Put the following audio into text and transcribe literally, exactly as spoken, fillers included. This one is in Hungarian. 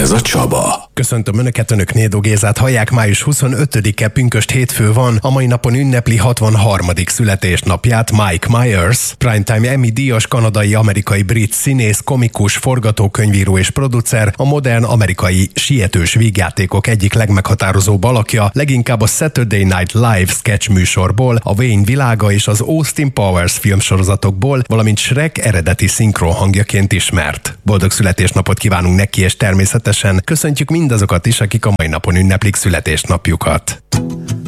Ez a Csaba. Köszöntöm Önöket, Önök Nédó Gézát hallják, május huszonötödike pünkösd hétfő van, a mai napon ünnepli hatvanharmadik születésnapját Mike Myers, Primetime Emmy díjas kanadai-amerikai brit színész, komikus, forgatókönyvíró és producer, a modern amerikai sietős vígjátékok egyik legmeghatározóbb alakja, leginkább a Saturday Night Live sketch műsorból, a Wayne világa és az Austin Powers filmsorozatokból, valamint Shrek eredeti szinkron hangjaként ismert. Boldog születésnapot kívánunk neki, és természetesen köszöntjük mindazokat is, akik a mai napon ünneplik születésnapjukat.